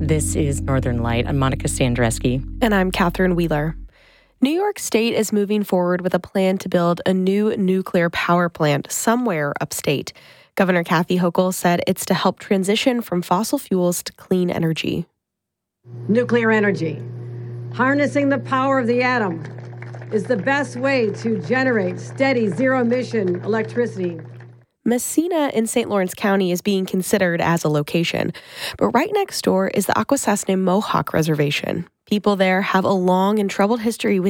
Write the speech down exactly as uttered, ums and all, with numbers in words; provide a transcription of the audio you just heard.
This is Northern Light. I'm Monica Sandreski. And I'm Catherine Wheeler. New York State is moving forward with a plan to build a new nuclear power plant somewhere upstate. Governor Kathy Hochul said it's to help transition from fossil fuels to clean energy. Nuclear energy. Harnessing the power of the atom is the best way to generate steady, zero-emission electricity. Messina in Saint Lawrence County is being considered as a location, but right next door is the Akwesasne Mohawk Reservation. People there have a long and troubled history with